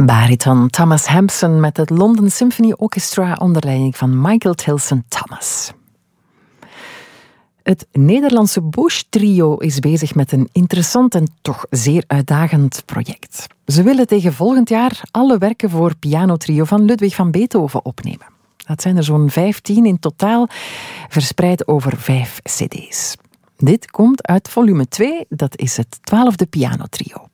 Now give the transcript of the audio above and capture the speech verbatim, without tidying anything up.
Bariton Thomas Hampson met het London Symphony Orchestra onder leiding van Michael Tilson Thomas. Het Nederlandse Bosch Trio is bezig met een interessant en toch zeer uitdagend project. Ze willen tegen volgend jaar alle werken voor pianotrio van Ludwig van Beethoven opnemen. Dat zijn er zo'n vijftien in totaal, verspreid over vijf cd's. Dit komt uit volume twee, dat is het twaalfde pianotrio.